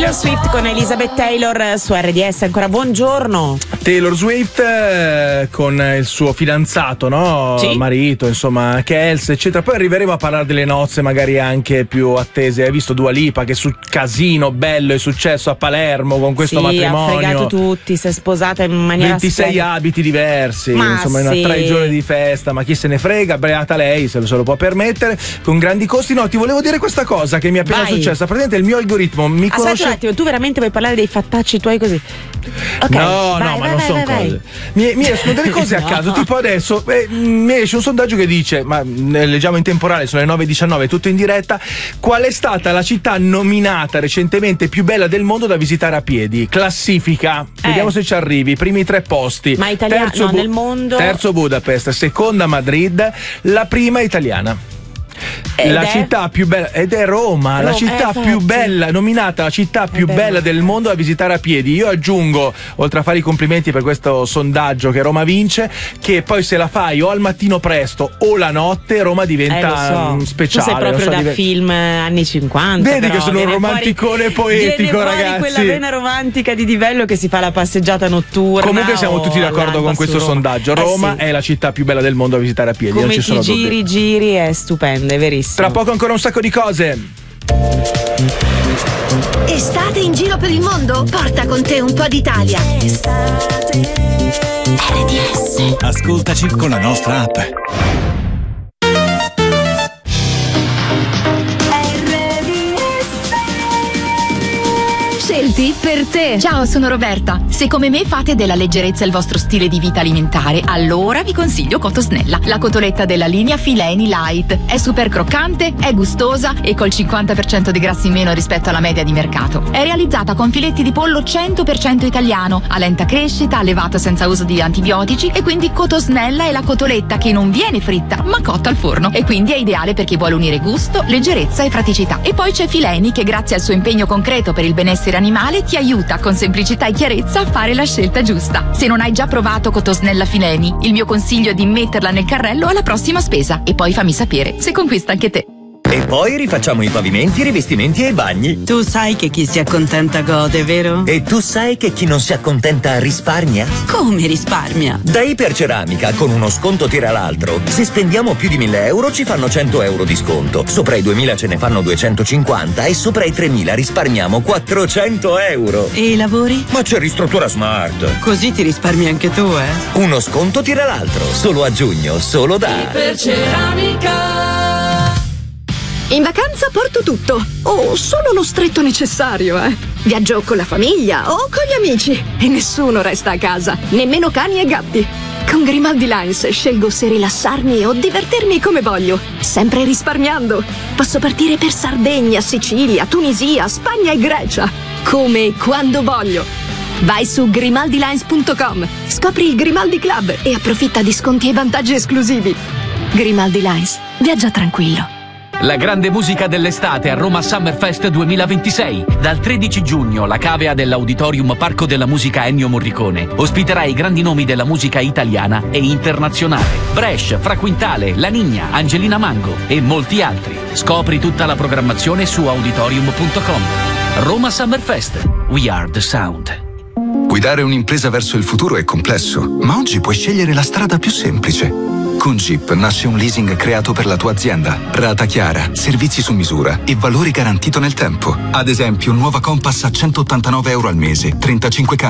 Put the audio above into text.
Taylor Swift con Elizabeth Taylor su RDS. Ancora buongiorno. Taylor Swift con il suo fidanzato, no? Sì. Marito, insomma, Kels, eccetera. Poi arriveremo a parlare delle nozze magari anche più attese. Hai visto Dua Lipa che su casino bello è successo a Palermo con questo matrimonio. Ha fregato tutti, si è sposata in maniera 26 splendida. abiti diversi, Ma insomma, sì. in 3 giorni di festa, ma chi se ne frega, beata lei, se lo può permettere, con grandi costi. No, ti volevo dire questa cosa che mi è appena successa. Praticamente il mio algoritmo mi conosce. Aspetta un attimo, tu veramente vuoi parlare dei fattacci tuoi così? Okay, no, vai, ma non sono cose. Mi escono delle cose a caso, tipo adesso mi esce un sondaggio che dice, ma leggiamo in temporale, sono le 9:19, tutto in diretta. Qual è stata la città nominata recentemente più bella del mondo da visitare a piedi? Classifica, vediamo se ci arrivi. Primi 3 posti. Ma italiano, nel mondo. Terzo Budapest, seconda Madrid, la prima italiana. La città più bella, ed è Roma, la città più bella, nominata la città più bella del mondo da visitare a piedi. Io aggiungo, oltre a fare i complimenti per questo sondaggio che Roma vince, che poi se la fai o al mattino presto o la notte, Roma diventa speciale. Tu sei proprio da film anni 50. Vedi però, che sono un romanticone poetico, ragazzi. Quella vena romantica di Di Vello che si fa la passeggiata notturna. Comunque siamo tutti d'accordo con questo sondaggio. Roma è la città più bella del mondo da visitare a piedi. Come non ci sono ti giri è stupenda, è verissimo. Tra poco ancora un sacco di cose. Estate in giro per il mondo? Porta con te un po' d'Italia. RDS. Ascoltaci con la nostra app. Scelti per te. Ciao, sono Roberta. Se come me fate della leggerezza il vostro stile di vita alimentare, allora vi consiglio Cotosnella, la cotoletta della linea Fileni Light. È super croccante, è gustosa e col 50% di grassi in meno rispetto alla media di mercato. È realizzata con filetti di pollo 100% italiano, a lenta crescita, allevato senza uso di antibiotici, e quindi Cotosnella è la cotoletta che non viene fritta ma cotta al forno, e quindi è ideale per chi vuole unire gusto, leggerezza e praticità. E poi c'è Fileni che, grazie al suo impegno concreto per il benessere animale, ti aiuta con semplicità e chiarezza a fare la scelta giusta. Se non hai già provato Cotosnella Fileni, il mio consiglio è di metterla nel carrello alla prossima spesa e poi fammi sapere se conquista anche te. E poi rifacciamo i pavimenti, i rivestimenti e i bagni. Tu sai che chi si accontenta gode, vero? E tu sai che chi non si accontenta risparmia? Come risparmia? Da Iperceramica, con uno sconto tira l'altro. Se spendiamo più di 1.000 euro ci fanno 100 euro di sconto. Sopra i 2.000 ce ne fanno 250 e sopra i 3.000 risparmiamo 400 euro. E i lavori? Ma c'è Ristruttura Smart. Così ti risparmi anche tu, eh? Uno sconto tira l'altro. Solo a giugno, solo da Iperceramica. In vacanza porto tutto, o solo lo stretto necessario, Viaggio con la famiglia o con gli amici e nessuno resta a casa, nemmeno cani e gatti. Con Grimaldi Lines scelgo se rilassarmi o divertirmi come voglio, sempre risparmiando. Posso partire per Sardegna, Sicilia, Tunisia, Spagna e Grecia, come e quando voglio. Vai su grimaldilines.com, scopri il Grimaldi Club e approfitta di sconti e vantaggi esclusivi. Grimaldi Lines, viaggia tranquillo. La grande musica dell'estate a Roma Summerfest 2026. Dal 13 giugno la cavea dell'Auditorium Parco della Musica Ennio Morricone ospiterà i grandi nomi della musica italiana e internazionale. Brescia, Fra Quintale, La Nigna, Angelina Mango e molti altri. Scopri tutta la programmazione su auditorium.com. Roma Summerfest. We are the sound. Guidare un'impresa verso il futuro è complesso, ma oggi puoi scegliere la strada più semplice. Con Jeep nasce un leasing creato per la tua azienda. Rata chiara, servizi su misura e valore garantito nel tempo. Ad esempio, nuova Compass a 189 euro al mese, 35